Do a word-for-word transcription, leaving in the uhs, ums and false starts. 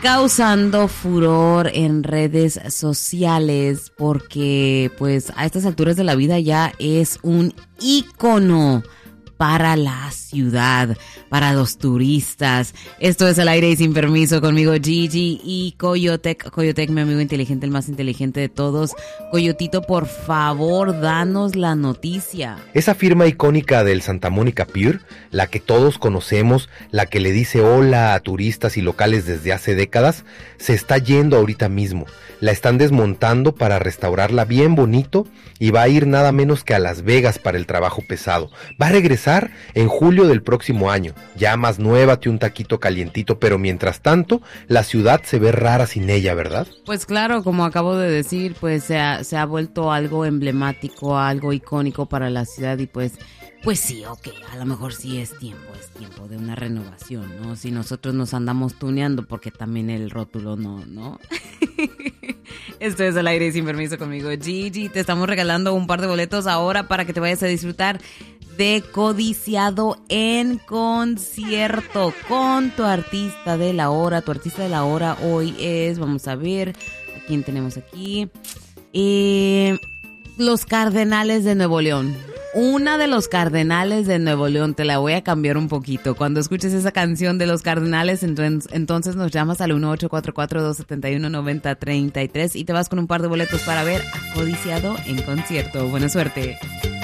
causando furor en redes sociales porque pues a estas alturas de la vida ya es un ícono para la ciudad, para los turistas. Esto es Al Aire y Sin Permiso, conmigo Gigi y Coyotec. Coyotec, mi amigo inteligente, el más inteligente de todos. Coyotito, por favor, danos la noticia. Esa firma icónica del Santa Mónica Pier, la que todos conocemos, la que le dice hola a turistas y locales desde hace décadas, se está yendo ahorita mismo. La están desmontando para restaurarla bien bonito y va a ir nada menos que a Las Vegas para el trabajo pesado. Va a regresar en julio del próximo año, ya más nueva que un taquito calientito, pero mientras tanto, la ciudad se ve rara sin ella, ¿verdad? Pues claro, como acabo de decir, pues se ha, se ha vuelto algo emblemático, algo icónico para la ciudad y pues... Pues sí, ok, a lo mejor sí es tiempo, es tiempo de una renovación, ¿no? Si nosotros nos andamos tuneando, porque también el rótulo no, ¿no? Esto es Al Aire y Sin Permiso conmigo, Gigi. Te estamos regalando un par de boletos ahora para que te vayas a disfrutar de Codiciado en concierto con tu artista de la hora. Tu artista de la hora hoy es, vamos a ver, ¿a quién tenemos aquí? Eh, los Cardenales de Nuevo León. Una de los Cardenales de Nuevo León, te la voy a cambiar un poquito. Cuando escuches esa canción de los Cardenales, entonces, entonces nos llamas al uno ocho cuatro cuatro, dos siete uno, nueve cero tres tres y te vas con un par de boletos para ver a Codiciado en concierto. Buena suerte.